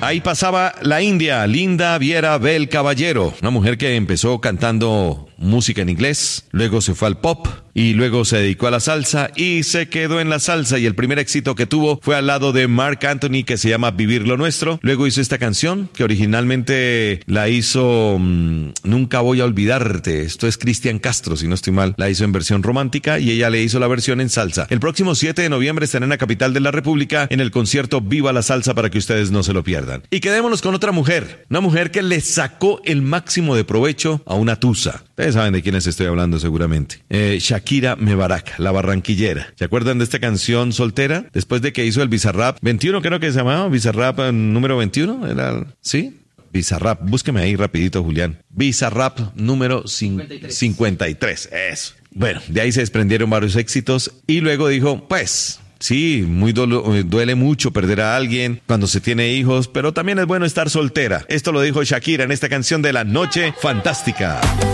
Ahí pasaba la India, Linda Viera Bel Caballero, una mujer que empezó cantando música en inglés, luego se fue al pop y luego se dedicó a la salsa y se quedó en la salsa, y el primer éxito que tuvo fue al lado de Marc Anthony, que se llama Vivir lo Nuestro. Luego hizo esta canción que originalmente la hizo Nunca Voy a Olvidarte. Esto es Cristian Castro, si no estoy mal. La hizo en versión romántica y ella le hizo la versión en salsa. El próximo 7 de noviembre estará en la capital de la República en el concierto Viva la Salsa, para que ustedes no se lo pierdan. Y quedémonos con otra mujer, una mujer que le sacó el máximo de provecho a una tusa. Ustedes saben de quiénes estoy hablando seguramente. Shakira Mebarak, la barranquillera. ¿Se acuerdan de esta canción Soltera? Después de que hizo el Bizarrap 21, creo que se llamaba, Bizarrap número 21, ¿era? ¿Sí? Bizarrap, búsqueme ahí rapidito, Julián. Bizarrap número 53, eso. Bueno, de ahí se desprendieron varios éxitos y luego dijo, pues... Sí, duele mucho perder a alguien cuando se tiene hijos, pero también es bueno estar soltera. Esto lo dijo Shakira en esta canción de La Noche Fantástica.